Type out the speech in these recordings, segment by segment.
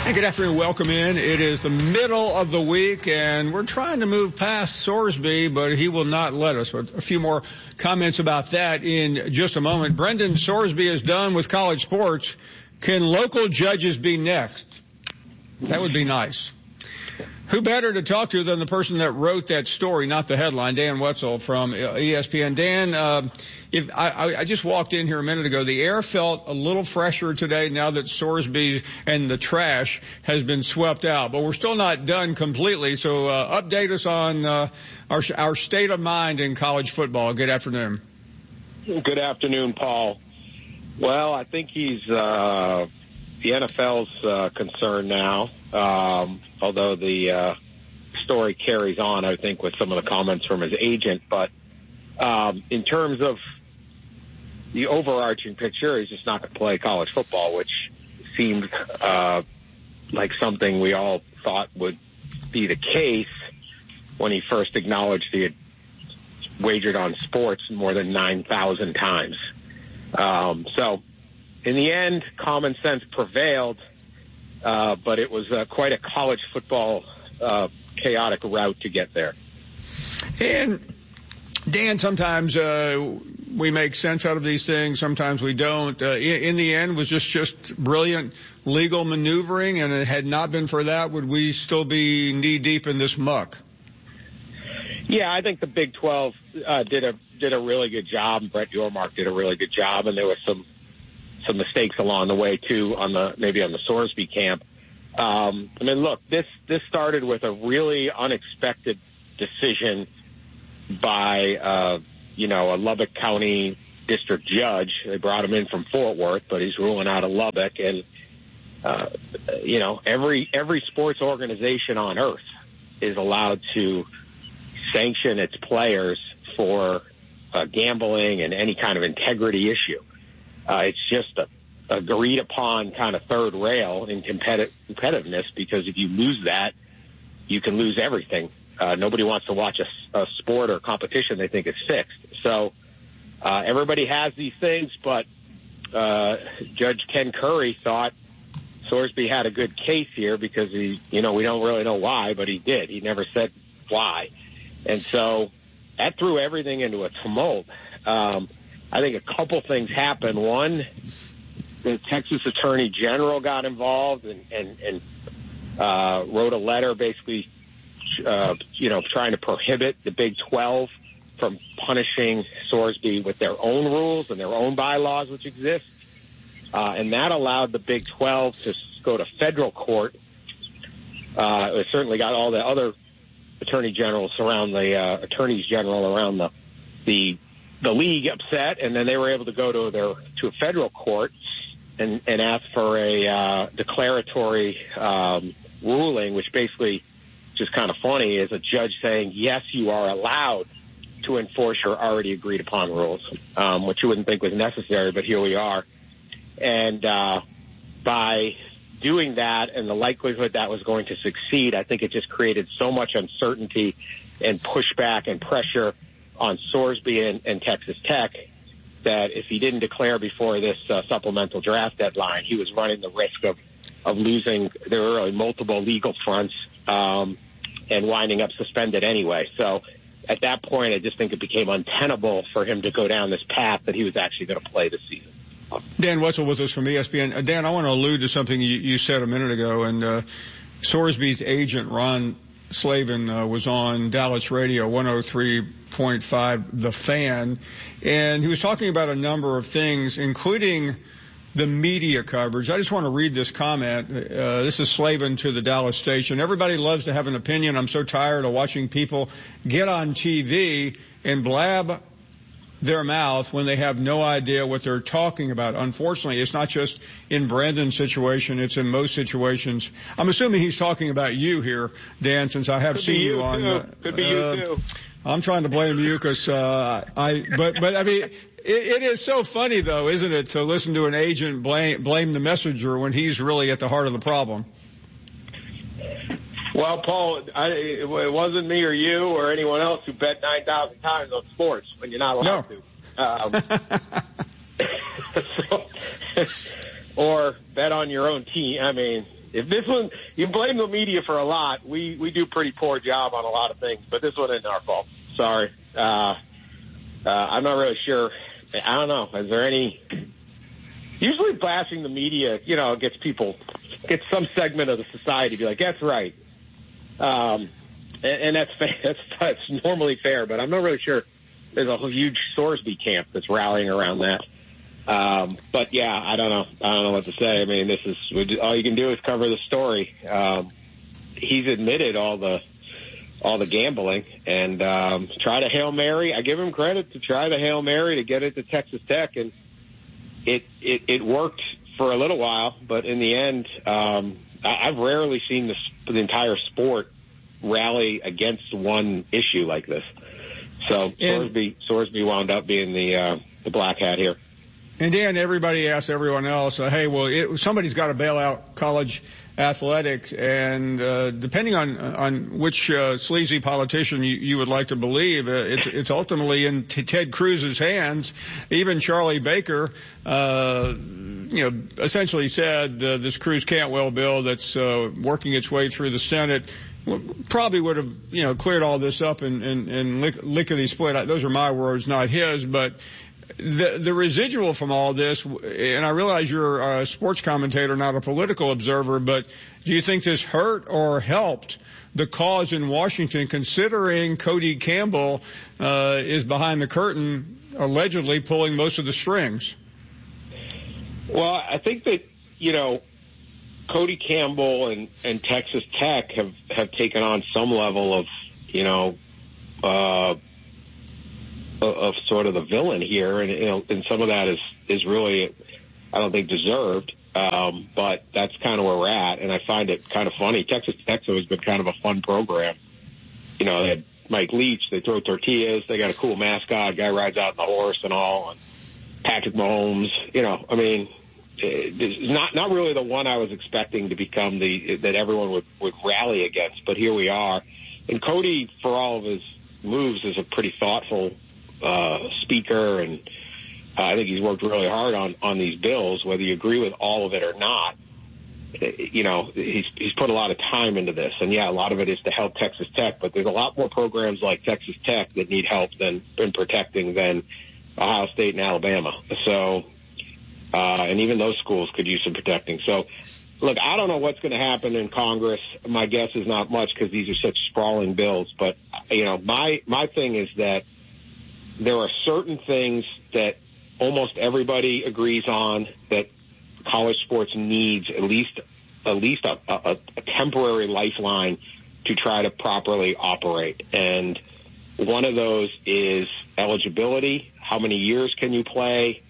Hey, good afternoon. Welcome in. It is the middle of the week, and we're trying to move past Sorsby, but he will not let us. But a few more comments about that in just a moment. Brendan, Sorsby is done with college sports. Can local judges be next? That would be nice. Who better to talk to than the person that wrote that story, not the headline, Dan Wetzel from ESPN. Dan, I just walked in here a minute ago. The air felt a little fresher today now that Sorsby and the trash has been swept out, but we're still not done completely. So update us on our state of mind in college football. Good afternoon. Good afternoon, Paul. Well, I think he's the NFL's concern now. Although the story carries on, I think, with some of the comments from his agent. But in terms of the overarching picture, he's just not going to play college football, which seemed like something we all thought would be the case when he first acknowledged he had wagered on sports more than 9,000 times. So in the end, common sense prevailed. But it was quite a college football chaotic route to get there. And, Dan, sometimes we make sense out of these things. Sometimes we don't. In the end, was just brilliant legal maneuvering, and it had not been for that, would we still be knee-deep in this muck? Yeah, I think the Big 12 did a really good job. Brett Yormark did a really good job, and there were some mistakes along the way too maybe on the Sorsby camp. I mean, look, this started with a really unexpected decision by a Lubbock County district judge. They brought him in from Fort Worth, but he's ruling out of Lubbock. And every sports organization on earth is allowed to sanction its players for gambling and any kind of integrity issue. It's just a agreed upon kind of third rail in competitiveness, because if you lose that, you can lose everything. Nobody wants to watch a sport or competition they think is fixed. So everybody has these things, but Judge Ken Curry thought Sorsby had a good case here because we don't really know why, but he did. He never said why. And so that threw everything into a tumult. I think a couple things happened. One, the Texas Attorney General got involved and wrote a letter basically, trying to prohibit the Big 12 from punishing Sorsby with their own rules and their own bylaws which exist. And that allowed the Big 12 to go to federal court. It certainly got all the other attorneys general around the league upset, and then they were able to go to a federal court and ask for a declaratory ruling, which basically, just kind of funny, is a judge saying, yes, you are allowed to enforce your already agreed upon rules, which you wouldn't think was necessary, but here we are. And by doing that and the likelihood that was going to succeed, I think it just created so much uncertainty and pushback and pressure on Sorsby and Texas Tech that if he didn't declare before this supplemental draft deadline, he was running the risk of losing. There were really multiple legal fronts and winding up suspended anyway. So at that point, I just think it became untenable for him to go down this path that he was actually going to play this season. Dan Wetzel with us from ESPN. Dan, I want to allude to something you said a minute ago, and Sorsby's agent, Ron Slavin, was on Dallas Radio 103.5 The Fan, and he was talking about a number of things, including the media coverage. I just want to read this comment. This is Slavin to the Dallas station. Everybody loves to have an opinion. I'm so tired of watching people get on TV and blab their mouth when they have no idea what they're talking about. Unfortunately, it's not just in Brandon's situation, it's in most situations. I'm assuming he's talking about you here, Dan, since I have seen you on. Could be you too. I'm trying to blame you because but I mean, it is so funny though, isn't it, to listen to an agent blame the messenger when he's really at the heart of the problem. Well, Paul, it wasn't me or you or anyone else who bet 9,000 times on sports when you're not allowed to. Or bet on your own team. I mean, if this one, you blame the media for a lot. We do pretty poor job on a lot of things, but this one isn't our fault. Sorry. I'm not really sure. I don't know. Is there any? Usually bashing the media, gets some segment of the society to be like, that's right. And that's normally fair, but I'm not really sure there's a huge Sorsby camp that's rallying around that. But yeah, I don't know. I don't know what to say. I mean, all you can do is cover the story. He's admitted all the gambling and try to Hail Mary. I give him credit to try the Hail Mary to get it to Texas Tech, and it worked for a little while, but in the end, I've rarely seen the entire sport rally against one issue like this. So Sorsby wound up being the black hat here. And Dan, everybody asks everyone else, hey, well, somebody's got to bail out college athletics, and depending on which sleazy politician you would like to believe, it's ultimately in Ted Cruz's hands. Even Charlie Baker, essentially said this Cruz Cantwell bill that's working its way through the Senate probably would have, cleared all this up and lickety split. Those are my words, not his, but the residual from all this, and I realize you're a sports commentator, not a political observer, but do you think this hurt or helped the cause in Washington, considering Cody Campbell is behind the curtain, allegedly pulling most of the strings? Well, I think that, Cody Campbell and Texas Tech have taken on some level of, of sort of the villain here, and some of that is really, I don't think, deserved. But that's kind of where we're at, and I find it kind of funny. Texas Tech's always been kind of a fun program. They had Mike Leach, they throw tortillas, they got a cool mascot, guy rides out on the horse and all, and Patrick Mahomes. It's not really the one I was expecting to become that everyone would rally against, but here we are. And Cody, for all of his moves, is a pretty thoughtful speaker, and I think he's worked really hard on these bills, whether you agree with all of it or not. He's put a lot of time into this, and yeah, a lot of it is to help Texas Tech, but there's a lot more programs like Texas Tech that need help in protecting than Ohio State and Alabama. So, and even those schools could use some protecting. So, look, I don't know what's going to happen in Congress. My guess is not much because these are such sprawling bills. But, my thing is that there are certain things that almost everybody agrees on that college sports needs at least a temporary lifeline to try to properly operate. And one of those is eligibility. How many years can you play?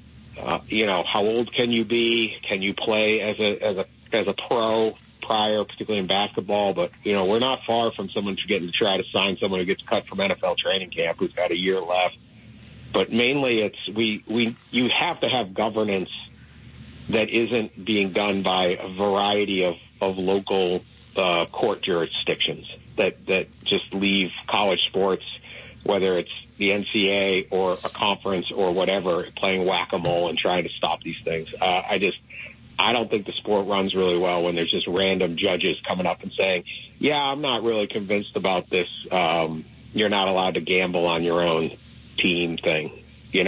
How old can you be? Can you play as a pro prior, particularly in basketball? But, we're not far from someone getting to try to sign someone who gets cut from NFL training camp who's got a year left. But mainly you have to have governance that isn't being done by a variety of local court jurisdictions that just leave college sports, whether it's the NCAA or a conference or whatever, playing whack-a-mole and trying to stop these things. I don't think the sport runs really well when there's just random judges coming up and saying, yeah, I'm not really convinced about this. You're not allowed to gamble on your own team thing,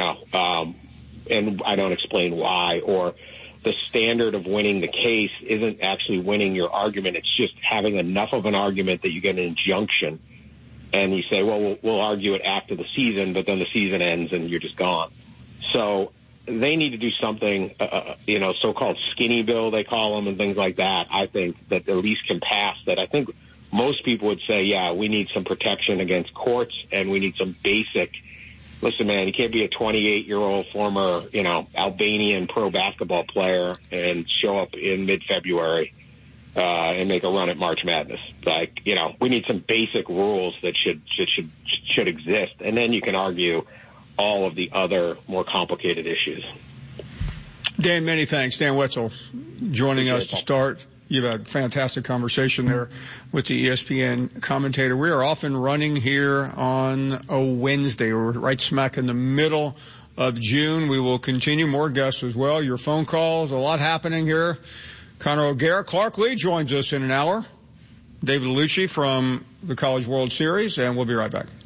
and I don't explain why, or the standard of winning the case isn't actually winning your argument. It's just having enough of an argument that you get an injunction. And you say, well, we'll argue it after the season, but then the season ends and you're just gone. So they need to do something, so-called skinny bill, they call them, and things like that, I think, that at least can pass. That I think most people would say, yeah, we need some protection against courts, and we need some basic, listen, man, you can't be a 28-year-old former, Albanian pro basketball player and show up in mid-February and make a run at March Madness. Like, we need some basic rules that should exist, and then you can argue all of the other more complicated issues. Dan, many thanks. Dan Wetzel joining us to start. You've had a fantastic conversation there with the ESPN commentator. We are off and running here on a Wednesday. We're right smack in the middle of June. We will continue more guests as well. Your phone calls, a lot happening here. Conor O'Gara. Clark Lee joins us in an hour. David Lucci from the College World Series, and we'll be right back.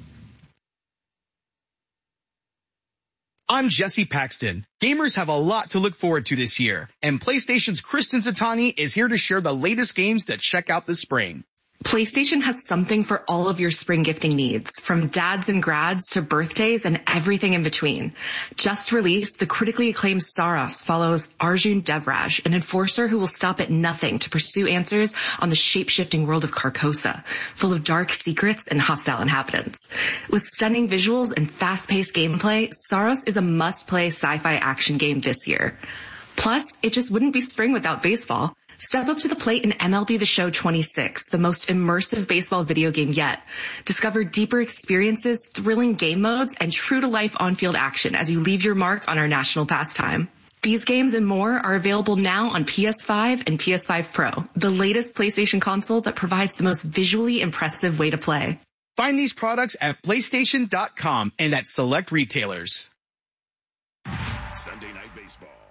I'm Jesse Paxton. Gamers have a lot to look forward to this year, and PlayStation's Kristen Zatani is here to share the latest games to check out this spring. PlayStation has something for all of your spring gifting needs, from dads and grads to birthdays and everything in between. Just released, the critically acclaimed Saros follows Arjun Devraj, an enforcer who will stop at nothing to pursue answers on the shape-shifting world of Carcosa, full of dark secrets and hostile inhabitants. With stunning visuals and fast-paced gameplay, Saros is a must-play sci-fi action game this year. Plus, it just wouldn't be spring without baseball. Step up to the plate in MLB The Show 26, the most immersive baseball video game yet. Discover deeper experiences, thrilling game modes, and true-to-life on-field action as you leave your mark on our national pastime. These games and more are available now on PS5 and PS5 Pro, the latest PlayStation console that provides the most visually impressive way to play. Find these products at PlayStation.com and at select retailers. Sunday Night Baseball.